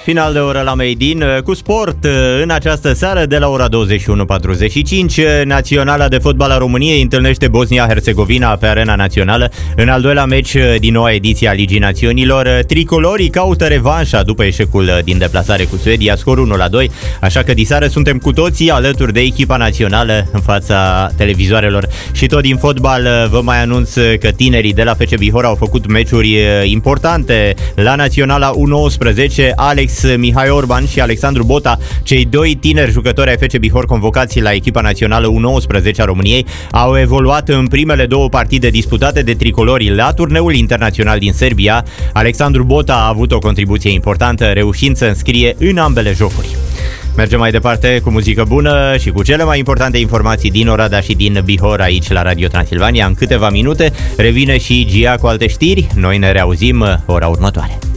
Final de oră la Made in cu sport în această seară de la ora 21:45. Naționala de fotbal a României întâlnește Bosnia-Herzegovina pe arena națională în al doilea meci din noua ediție a Ligii Națiunilor. Tricolorii caută revanșa după eșecul din deplasare cu Suedia, scorul 1-2, așa că diseară suntem cu toții alături de echipa națională în fața televizoarelor. Și tot din fotbal vă mai anunț că tinerii de la FC Bihor au făcut meciuri importante la Naționala U19. Alex Mihai Orban și Alexandru Bota, cei doi tineri jucători ai FC Bihor convocați la echipa națională U19 a României, au evoluat în primele două partide disputate de tricolorii la turneul internațional din Serbia. Alexandru Bota a avut o contribuție importantă, reușind să înscrie în ambele jocuri. Mergem mai departe cu muzică bună și cu cele mai importante informații din Oradea și din Bihor aici la Radio Transilvania. În câteva minute revine și Gia cu alte știri. Noi ne reauzim ora următoare.